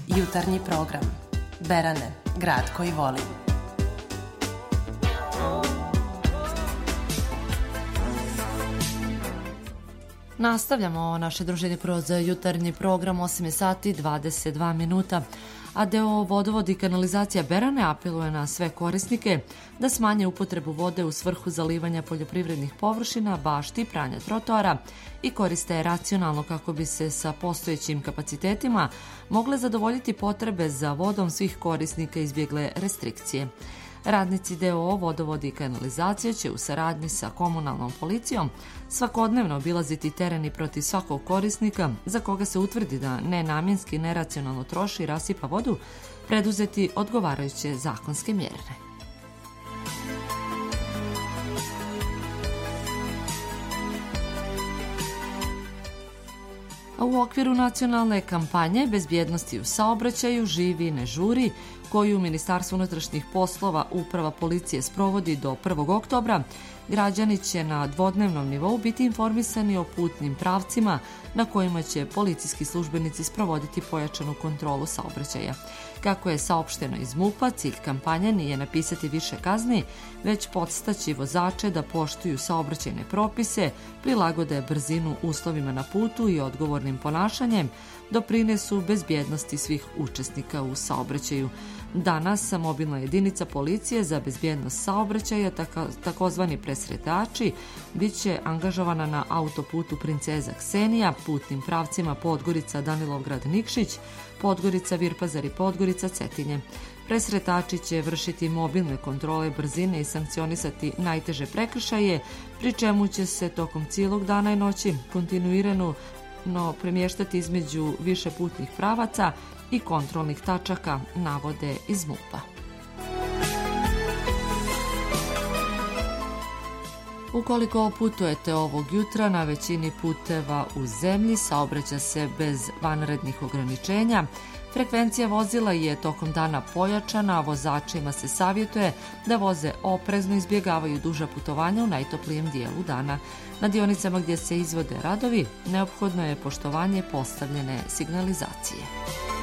Jutarnji program. Berane, grad koji volim. Nastavljamo naše druženje kroz jutarnji program, 8 sati 22 minuta, a deo vodovod i kanalizacija Berane apeluje na sve korisnike da smanje upotrebu vode u svrhu zalivanja poljoprivrednih površina, bašti, pranja trotoara i koriste racionalno kako bi se sa postojećim kapacitetima mogle zadovoljiti potrebe za vodom svih korisnika i izbjegle restrikcije. Radnici DOO vodovod i kanalizacije će u saradnji sa komunalnom policijom svakodnevno obilaziti tereni protiv svakog korisnika za koga se utvrdi da nenamjenski, neracionalno troši i rasipa vodu, preduzeti odgovarajuće zakonske mjere. U okviru nacionalne kampanje bezbjednosti u saobraćaju Živi ne žuri, koju Ministarstvo unutrašnjih poslova Uprava policije sprovodi do 1. oktobra, građani će na dvodnevnom nivou biti informisani o putnim pravcima na kojima će policijski službenici sprovoditi pojačanu kontrolu saobraćaja. Kako je saopšteno iz MUP-a, cilj kampanje nije napisati više kazni, već podstaći vozače da poštuju saobraćajne propise, prilagode brzinu uslovima na putu i odgovornim ponašanjem doprinesu bezbjednosti svih učesnika u saobraćaju. Danas mobilna jedinica policije za bezbjednost saobraćaja, takozvani presretači, bit će angažovana na autoputu Princeza Ksenija, putnim pravcima Podgorica, Danilovgrad, Nikšić, Podgorica, Virpazar i Podgorica, Cetinje. Presretači će vršiti mobilne kontrole brzine i sankcionisati najteže prekršaje, pri čemu će se tokom cijelog dana i noći kontinuirano premještati između više putnih pravaca i kontrolnih tačaka, navode iz MUP-a. Ukoliko putujete ovog jutra na većini puteva u zemlji, saobraća se bez vanrednih ograničenja. Frekvencija vozila je tokom dana pojačana, a vozačima se savjetuje da voze oprezno, izbjegavaju duža putovanja u najtoplijem dijelu dana. Na dionicama gdje se izvode radovi neophodno je poštovanje postavljene signalizacije.